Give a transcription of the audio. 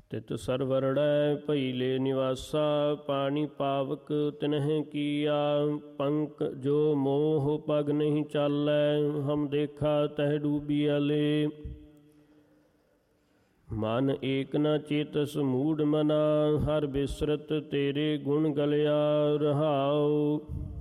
ਤਿਤ ਸਰਵਰੜੈ ਭਈ ਲੈ ਨਿਵਾਸਾ, ਪਾਣੀ ਪਾਵਕ ਤਿਨਹਿ ਕੀਆ। ਪੰਕ ਜੋ ਮੋਹ ਪਗ ਨਹੀਂ ਚਾਲੈ, ਹਮ ਦੇਖਾ ਤਹਿ ਡੂਬੀਆ ਲੇ। ਮਨ ਏਕ ਨ ਚੇਤਸ ਮੂਢ ਮਨਾ, ਹਰ ਬਿਸਰਤ ਤੇਰੇ ਗੁਣ ਗਲਿਆ ਰਹਾਉ।